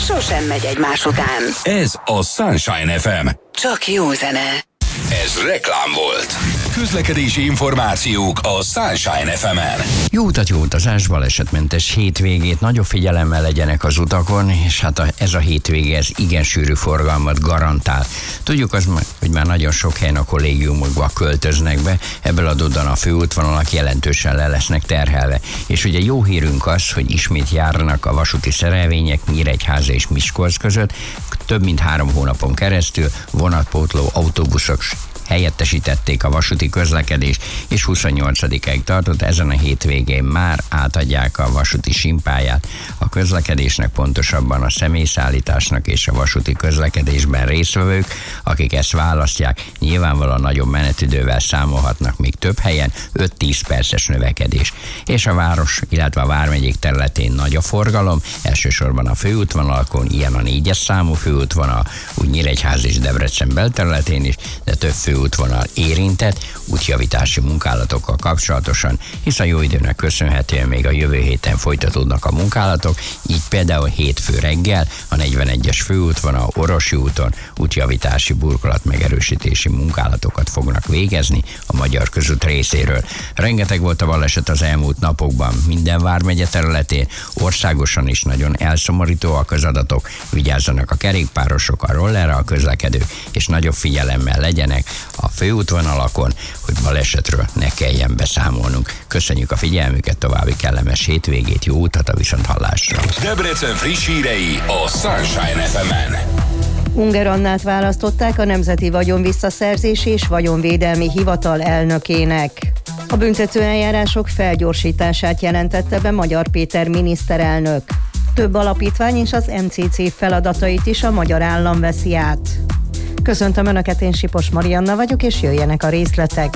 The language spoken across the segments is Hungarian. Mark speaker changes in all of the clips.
Speaker 1: sosem megy egymás után.
Speaker 2: Ez a Sunshine FM.
Speaker 1: Csak jó zene.
Speaker 2: Ez reklám volt. Közlekedési információk a Sunshine FM-en.
Speaker 3: Jó utat, jó utazás, balesetmentes hétvégét, nagyobb figyelemmel legyenek az utakon, és hát ez a hétvége, ez igen sűrű forgalmat garantál. Tudjuk azt, hogy már nagyon sok helyen a kollégiumokba költöznek be, ebből adódóan a főútvonalak jelentősen le lesznek terhelve. És ugye jó hírünk az, hogy ismét járnak a vasúti szerelvények Nyíregyháza és Miskolc között, több mint 3 hónapon keresztül vonatpótló autóbuszok helyettesítették a vasúti közlekedést, és 28-ig tartott, ezen a hétvégén már átadják a vasúti simpályát a közlekedésnek, pontosabban a személyszállításnak és a vasúti közlekedésben résztvevők, akik ezt választják, nyilvánvalóan nagyobb menetidővel számolhatnak, még több helyen 5-10 perces növekedés. És a város, illetve a vármegyék területén nagy a forgalom, elsősorban a főútvonalakon, ilyen a 4-es számú főútvonal, úgy Nyíregyháza és Debrecen belterületén is, de több főútvonal érintett útjavítási munkálatokkal kapcsolatosan, hisz a jó időnek köszönhetően még a jövő héten folytatódnak a munkálatok, így például hétfő reggel a 41-es főútvonal Orvosi úton útjavítási burkolat megerősítési munkálatokat fognak végezni a Magyar Közút részéről. Rengeteg volt a baleset az elmúlt napokban minden vármegye területén, országosan is nagyon elszomorítóak az adatok, vigyázzanak a kerékpárosok, a rollerrel közlekedők, és nagyobb figyelemmel legyenek a főútvonalakon, hogy balesetről ne kelljen beszámolnunk. Köszönjük a figyelmüket, további kellemes hétvégét, jó utat a viszonthallásra.
Speaker 2: Debrecen friss hírei a Sunshine FM-en.
Speaker 4: Unger Annát választották a Nemzeti Vagyonvisszaszerzési és Vagyonvédelmi Hivatal elnökének. A büntetőeljárások felgyorsítását jelentette be Magyar Péter miniszterelnök. Több alapítvány és az MCC feladatait is a magyar állam veszi át. Köszöntöm Önöket, én Sipos Marianna vagyok, és jöjjenek a részletek.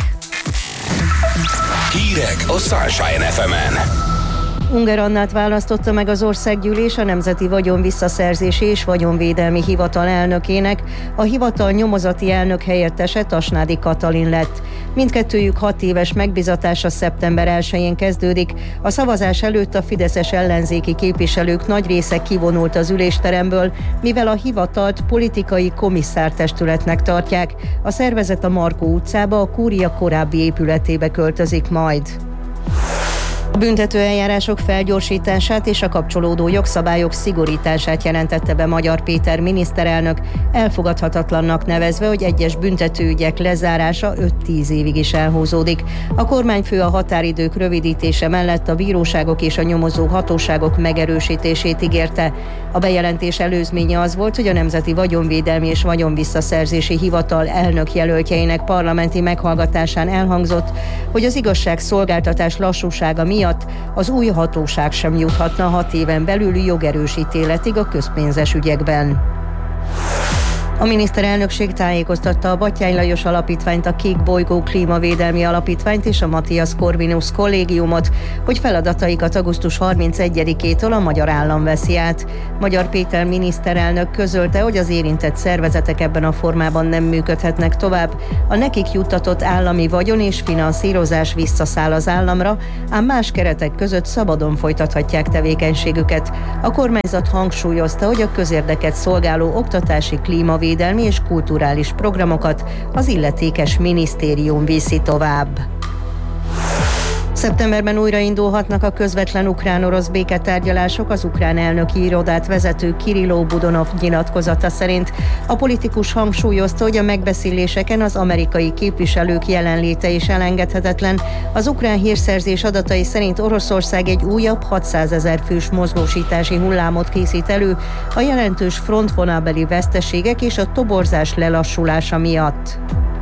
Speaker 2: Hírek a Sunshine FM-en.
Speaker 4: Unger Annát választotta meg az Országgyűlés a Nemzeti Vagyonvisszaszerzési és Vagyonvédelmi Hivatal elnökének, a hivatal nyomozati elnök helyettese Tasnádi Katalin lett. Mindkettőjük 6 éves megbizatása szeptember 1-én kezdődik. A szavazás előtt a fideszes ellenzéki képviselők nagy része kivonult az ülésteremből, mivel a hivatalt politikai komisszártestületnek tartják. A szervezet a Markó utcába, a Kúria korábbi épületébe költözik majd. A büntetőeljárások felgyorsítását és a kapcsolódó jogszabályok szigorítását jelentette be Magyar Péter miniszterelnök, elfogadhatatlannak nevezve, hogy egyes büntetőügyek lezárása 5-10 évig is elhúzódik. A kormányfő a határidők rövidítése mellett a bíróságok és a nyomozó hatóságok megerősítését ígérte. A bejelentés előzménye az volt, hogy a Nemzeti Vagyonvédelmi és Vagyonvisszaszerzési Hivatal elnök jelöltjeinek parlamenti meghallgatásán elhangzott, hogy az igazságszolgáltatás lassúsága miatt az új hatóság sem juthatna 6 éven belül jogerős ítéletig a közpénzes ügyekben. A miniszterelnökség tájékoztatta a Batthyány Lajos Alapítványt, a Kék Bolygó Klímavédelmi Alapítványt és a Matthias Corvinus Kollégiumot, hogy feladataikat augusztus 31-től a magyar állam veszi át. Magyar Péter miniszterelnök közölte, hogy az érintett szervezetek ebben a formában nem működhetnek tovább. A nekik juttatott állami vagyon és finanszírozás visszaszáll az államra, ám más keretek között szabadon folytathatják tevékenységüket. A kormányzat hangsúlyozta, hogy a közérdeket szolgáló oktatási, klímavédelmi és kulturális programokat az illetékes minisztérium viszi tovább. Szeptemberben újraindulhatnak a közvetlen ukrán-orosz béketárgyalások, az ukrán elnöki irodát vezető Kirilló Budonov nyilatkozata szerint. A politikus hangsúlyozta, hogy a megbeszéléseken az amerikai képviselők jelenléte is elengedhetetlen. Az ukrán hírszerzés adatai szerint Oroszország egy újabb 600 000 fős mozgósítási hullámot készít elő a jelentős frontvonalbeli veszteségek és a toborzás lelassulása miatt.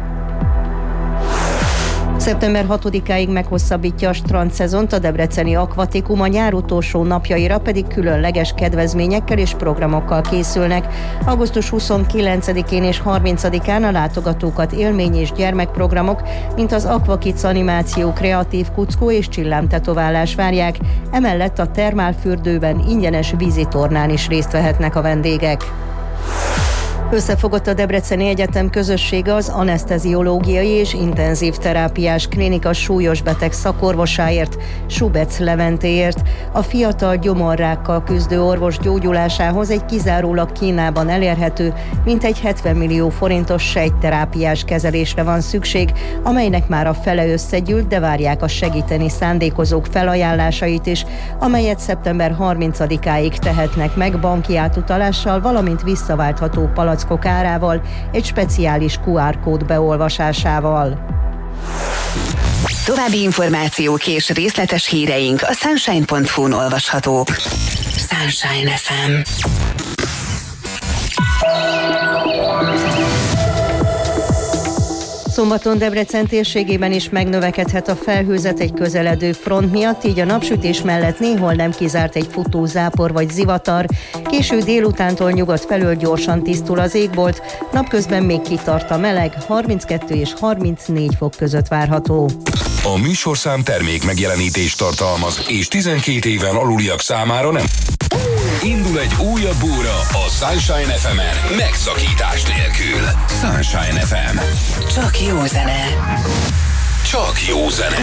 Speaker 4: Szeptember 6-áig meghosszabbítja a strandszezont a debreceni Akvatikum, a nyár utolsó napjaira pedig különleges kedvezményekkel és programokkal készülnek. Augusztus 29-én és 30-án a látogatókat élmény- és gyermekprogramok, mint az Aquakids animáció, kreatív kuckó és csillámtetoválás várják, emellett a termálfürdőben ingyenes vízitornán is részt vehetnek a vendégek. Összefogott a Debreceni Egyetem közössége az aneszteziológiai és intenzív terápiás klinika súlyos beteg szakorvosáért, Subec Leventéért. A fiatal gyomorrákkal küzdő orvos gyógyulásához egy kizárólag Kínában elérhető, mintegy 70 millió forintos sejtterápiás kezelésre van szükség, amelynek már a fele összegyűlt, de várják a segíteni szándékozók felajánlásait is, amelyet szeptember 30-áig tehetnek meg banki átutalással, valamint visszaváltható palackok árával, egy speciális QR kód beolvasásával.
Speaker 1: További információk és részletes híreink a sunshine.hu-n olvashatók. Sunshine FM.
Speaker 4: Szombaton Debrecen térségében is megnövekedhet a felhőzet egy közeledő front miatt, így a napsütés mellett néhol nem kizárt egy futó zápor vagy zivatar. Késő délutántól nyugat felől gyorsan tisztul az égbolt, napközben még kitart a meleg, 32 és 34 fok között várható.
Speaker 2: A műsorszám termék megjelenítést tartalmaz, és 12 éven aluliak számára nem. Indul egy újabb óra a Sunshine FM-en, megszakítás nélkül. Sunshine FM.
Speaker 1: Csak jó zene.
Speaker 2: Csak jó zene.